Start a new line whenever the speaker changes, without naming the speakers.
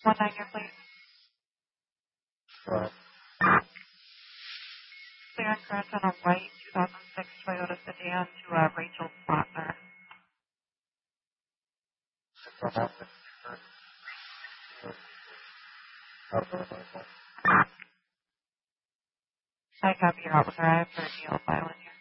Your please. Clear insurance on a white 2006 Toyota sedan to Rachel Spotner. I copy your officer. I have her deal filing.